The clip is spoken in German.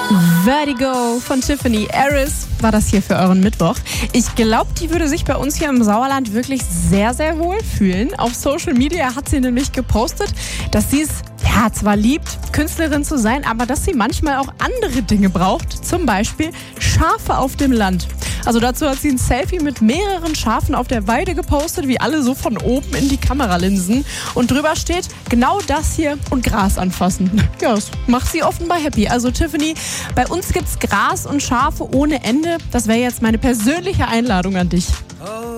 Vertigo von Tiffany Harris war das hier für euren Mittwoch. Ich glaube, die würde sich bei uns hier im Sauerland wirklich sehr, sehr wohl fühlen. Auf Social Media hat sie nämlich gepostet, dass sie es zwar liebt, Künstlerin zu sein, aber dass sie manchmal auch andere Dinge braucht. Zum Beispiel Schafe auf dem Land. Also dazu hat sie ein Selfie mit mehreren Schafen auf der Weide gepostet, wie alle so von oben in die Kameralinsen. Und drüber steht genau das hier und Gras anfassen. Ja, das macht sie offenbar happy. Also Tiffany, bei uns gibt's Gras und Schafe ohne Ende. Das wäre jetzt meine persönliche Einladung an dich.